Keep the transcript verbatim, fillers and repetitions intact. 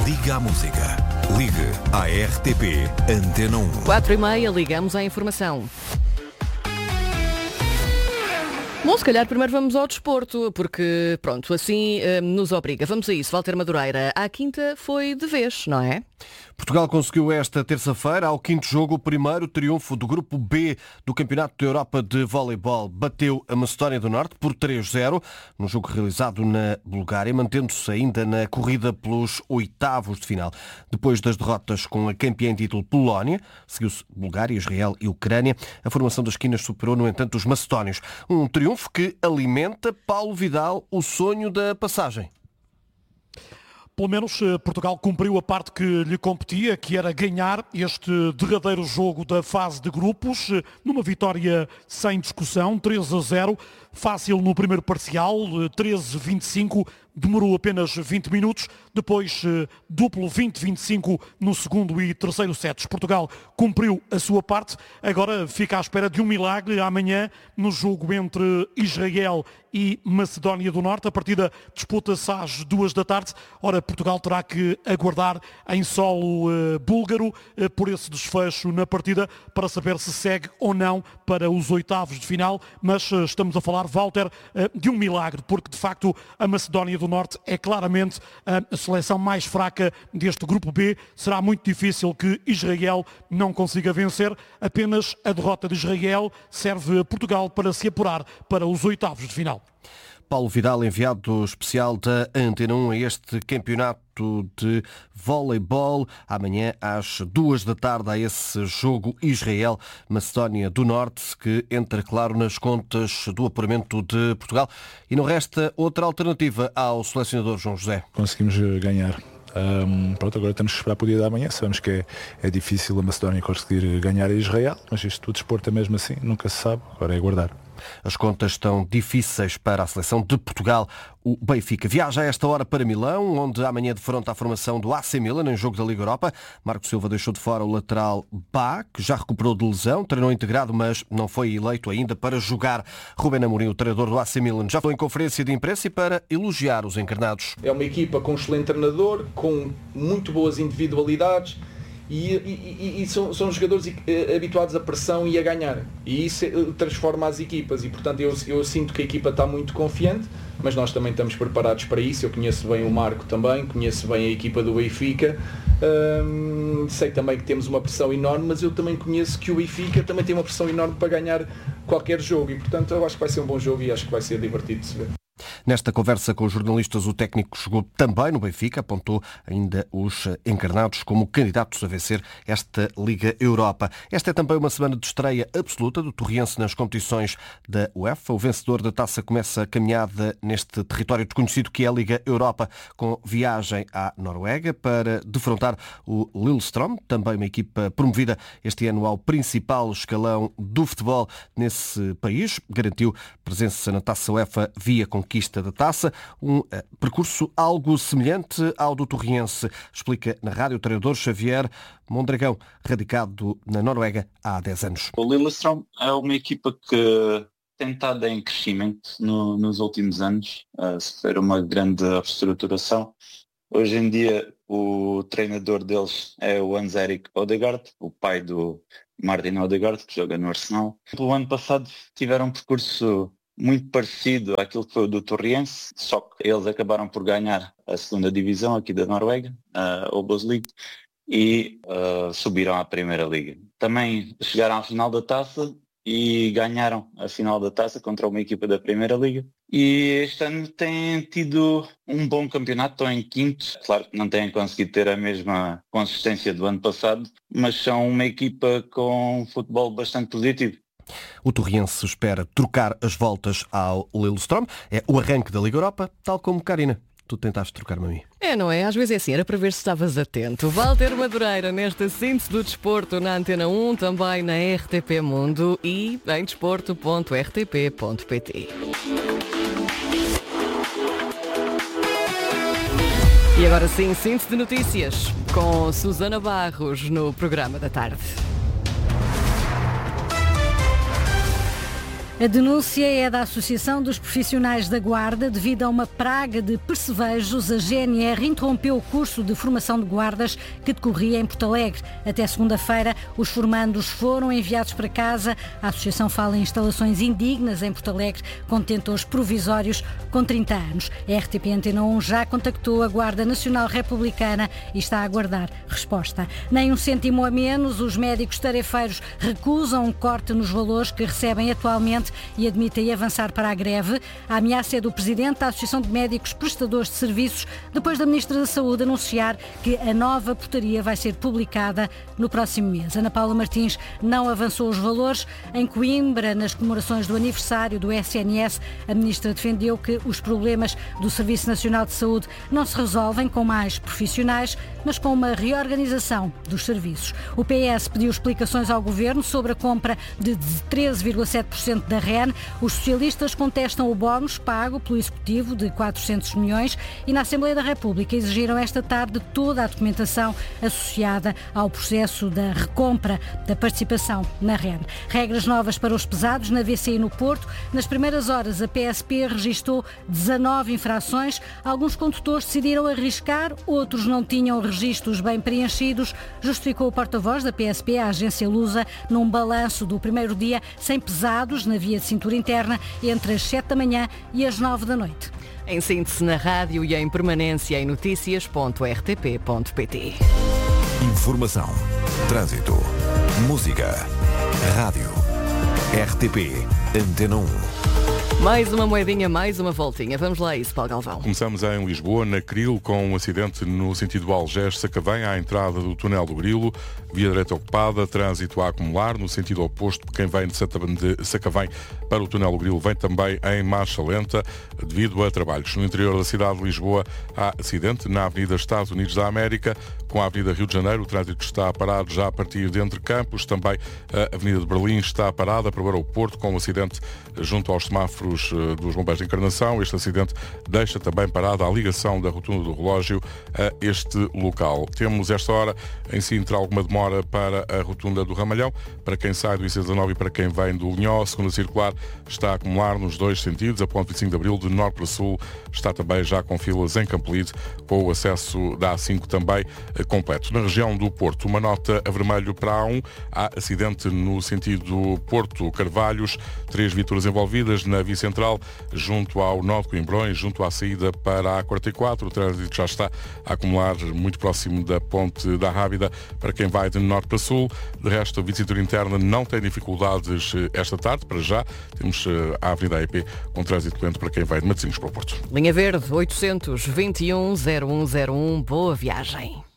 Liga à música. Ligue à R T P Antena um. Quatro e meia, ligamos à informação. Bom, se calhar primeiro vamos ao desporto, porque, pronto, assim eh, nos obriga. Vamos a isso, Walter Madureira. À quinta foi de vez, não é? Portugal conseguiu esta terça-feira, ao quinto jogo, o primeiro triunfo do Grupo B do Campeonato da Europa de Voleibol. Bateu a Macedónia do Norte por três a zero, num jogo realizado na Bulgária, mantendo-se ainda na corrida pelos oitavos de final. Depois das derrotas com a campeã em título Polónia, seguiu-se Bulgária, Israel e Ucrânia. A formação das esquinas superou, no entanto, os macedónios. Um triunfo que alimenta, Paulo Vidal, o sonho da passagem. Pelo menos Portugal cumpriu a parte que lhe competia, que era ganhar este derradeiro jogo da fase de grupos, numa vitória sem discussão, três a zero, fácil no primeiro parcial, treze a vinte e cinco, demorou apenas vinte minutos, depois duplo vinte a vinte e cinco no segundo e terceiro sets. Portugal cumpriu a sua parte, agora fica à espera de um milagre amanhã no jogo entre Israel e Macedónia do Norte. A partida disputa-se às duas da tarde. Ora, Portugal terá que aguardar em solo uh, búlgaro uh, por esse desfecho na partida para saber se segue ou não para os oitavos de final, mas uh, estamos a falar, Walter, uh, de um milagre, porque de facto a Macedónia do Norte é claramente uh, a seleção mais fraca deste grupo B. Será muito difícil que Israel não consiga vencer. Apenas a derrota de Israel serve a Portugal para se apurar para os oitavos de final. Paulo Vidal, enviado especial da Antena um a este campeonato de voleibol. Amanhã às duas da tarde há esse jogo Israel-Macedónia do Norte, que entra, claro, nas contas do apuramento de Portugal. E não resta outra alternativa ao selecionador João José. Conseguimos ganhar. Um, pronto, agora temos que esperar para o dia da manhã. Sabemos que é, é difícil a Macedónia conseguir ganhar a Israel, mas isto do desporto é mesmo assim, nunca se sabe, agora é aguardar. As contas estão difíceis para a seleção de Portugal. O Benfica viaja a esta hora para Milão, onde amanhã defronta a formação do A C Milan em jogo da Liga Europa. Marco Silva deixou de fora o lateral Bá, que já recuperou de lesão, treinou integrado, mas não foi eleito ainda para jogar. Rubén Amorim, o treinador do A C Milan, já falou em conferência de imprensa e para elogiar os encarnados. É uma equipa com um excelente treinador, com muito boas individualidades. E, e, e são, são jogadores habituados à pressão e a ganhar, e isso transforma as equipas, e portanto eu, eu sinto que a equipa está muito confiante, mas nós também estamos preparados para isso. Eu conheço bem o Marco também, conheço bem a equipa do Benfica, hum, sei também que temos uma pressão enorme, mas eu também conheço que o Benfica também tem uma pressão enorme para ganhar qualquer jogo, e portanto eu acho que vai ser um bom jogo e acho que vai ser divertido de se ver. Nesta conversa com os jornalistas, o técnico jogou também no Benfica, apontou ainda os encarnados como candidatos a vencer esta Liga Europa. Esta é também uma semana de estreia absoluta do Torriense nas competições da UEFA. O vencedor da taça começa a caminhada neste território desconhecido que é a Liga Europa, com viagem à Noruega para defrontar o Lillestrøm, também uma equipa promovida este ano ao principal escalão do futebol nesse país. Garantiu presença na taça UEFA via conquista da taça, um uh, percurso algo semelhante ao do Torriense, explica na rádio o treinador Xavier Mondragão, radicado na Noruega há dez anos. O Lillestrøm é uma equipa que tem estado em crescimento no, nos últimos anos, a sofrer uma grande reestruturação. Hoje em dia o treinador deles é o Hans-Erik Odegaard, o pai do Martin Odegaard, que joga no Arsenal. O ano passado tiveram um percurso muito parecido àquilo que foi o do Torriense, só que eles acabaram por ganhar a segunda divisão aqui da Noruega, a Obos League, e uh, subiram à Primeira Liga. Também chegaram à final da taça e ganharam a final da taça contra uma equipa da Primeira Liga. E este ano têm tido um bom campeonato, estão em quinto. Claro que não têm conseguido ter a mesma consistência do ano passado, mas são uma equipa com um futebol bastante positivo. O Torriense espera trocar as voltas ao Lillestrøm. É o arranque da Liga Europa, tal como Karina. Tu tentaste trocar-me a mim. É, não é? Às vezes é assim, era para ver se estavas atento. Walter Madureira, nesta síntese do desporto na Antena um, também na R T P Mundo e em desporto ponto r t p ponto p t. E agora sim, síntese de notícias com Susana Barros no programa da tarde. A denúncia é da Associação dos Profissionais da Guarda. Devido a uma praga de percevejos, a G N R interrompeu o curso de formação de guardas que decorria em Porto Alegre. Até segunda-feira, os formandos foram enviados para casa. A Associação fala em instalações indignas em Porto Alegre, com detentores provisórios com trinta anos. A R T P Antena um já contactou a Guarda Nacional Republicana e está a aguardar resposta. Nem um cêntimo a menos, os médicos tarefeiros recusam um corte nos valores que recebem atualmente e admitem avançar para a greve. A ameaça é do Presidente da Associação de Médicos Prestadores de Serviços, depois da Ministra da Saúde anunciar que a nova portaria vai ser publicada no próximo mês. Ana Paula Martins não avançou os valores. Em Coimbra, nas comemorações do aniversário do S N S, a Ministra defendeu que os problemas do Serviço Nacional de Saúde não se resolvem com mais profissionais, mas com uma reorganização dos serviços. O P S pediu explicações ao Governo sobre a compra de treze vírgula sete por cento da R E N. Os socialistas contestam o bónus pago pelo Executivo de quatrocentos milhões e na Assembleia da República exigiram esta tarde toda a documentação associada ao processo da recompra da participação na R E N. Regras novas para os pesados na V C I no Porto. Nas primeiras horas, a P S P registou dezanove infrações. Alguns condutores decidiram arriscar, outros não tinham registros bem preenchidos, justificou o porta-voz da P S P à agência Lusa num balanço do primeiro dia sem pesados na via de cintura interna entre as sete da manhã e as nove da noite. Em síntese na rádio e em permanência em notícias ponto r t p ponto p t. Informação, trânsito, música, rádio, R T P Antena um. Mais uma moedinha, mais uma voltinha. Vamos lá a isso, Paulo Galvão. Começamos em Lisboa, na Cril, com um acidente no sentido Algés-Sacavém, à entrada do túnel do Grilo. Via direita ocupada, trânsito a acumular. No sentido oposto, quem vem de Sacavém para o túnel do Grilo vem também em marcha lenta, devido a trabalhos. No interior da cidade de Lisboa há acidente na Avenida Estados Unidos da América, com a Avenida Rio de Janeiro. O trânsito está parado já a partir de Entre Campos. Também a Avenida de Berlim está parada para o aeroporto, com um acidente junto aos semáforos dos Bombeiros de Encarnação. Este acidente deixa também parada a ligação da rotunda do relógio a este local. Temos esta hora em Sintra alguma demora para a rotunda do Ramalhão, para quem sai do I C dezanove e para quem vem do Linhó. A segunda circular está a acumular nos dois sentidos. A ponte vinte e cinco de Abril, de norte para sul, está também já com filas em Campolide, com o acesso da A cinco também completo. Na região do Porto, uma nota a vermelho para a A um. Há acidente no sentido Porto-Carvalhos, três viaturas envolvidas na via central, junto ao nó de Coimbrões, junto à saída para a A quarenta e quatro. O trânsito já está a acumular muito próximo da ponte da Rábida para quem vai de norte para sul. De resto, a via de cintura interna não tem dificuldades esta tarde. Para já, temos a Avenida A E P com trânsito lento para quem vai de Matosinhos para o Porto. Linha Verde, oitocentos, vinte e um, zero um zero um. Boa viagem.